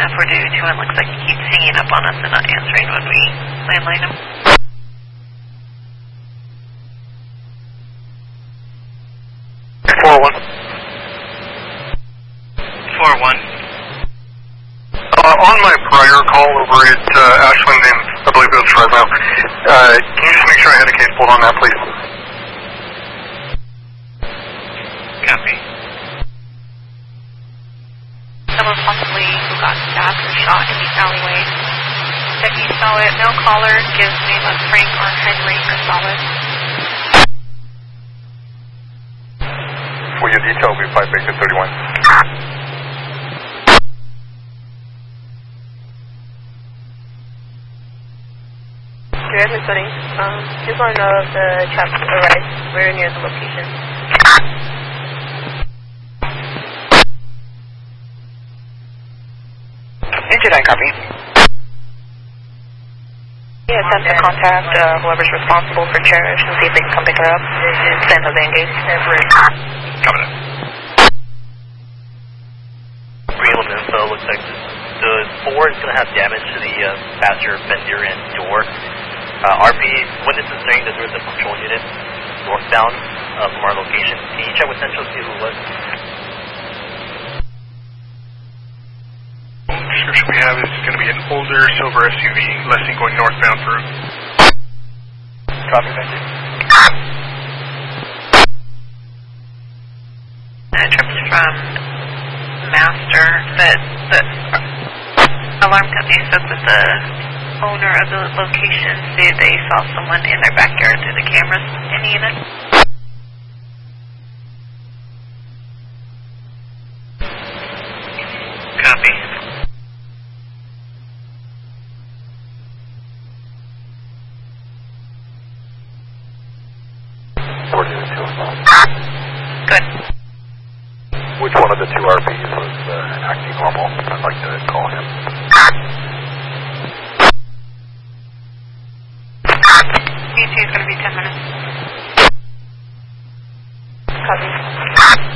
F422, and looks like he keeps hanging up on us and not answering when we landline him. On my prior call over at Ashland and I believe it was Fresno, can you just make sure I had a case pulled on that, please? Copy. Someone possibly who got stabbed or shot in the alleyway. Said he saw it. No caller gives name of Frank or Henry Gonzalez. For your detail, we 5 Baker 31. Director setting. Just want to know if the traffic arrived very near the location. Did I copy? Yeah, attempt to contact whoever's responsible for Cherish and see if they can come pick her up. San Jose engaged. Coming in. Real info looks like the 4 is going to have damage to the passenger fender and door. RP, witnesses saying that there was a patrol unit northbound from our location. Can you check with Central to see who it was? The description we have is going to be an older silver SUV, less than going northbound through. Copy, thank you. Trips from Master. The alarm company spoke with the owner of the location, said they saw someone in their backyard through the cameras in the unit. Copy. Good. Which one of the 2 RPs was acting normal? I'd like to call him. ET is going to be 10 minutes. Copy.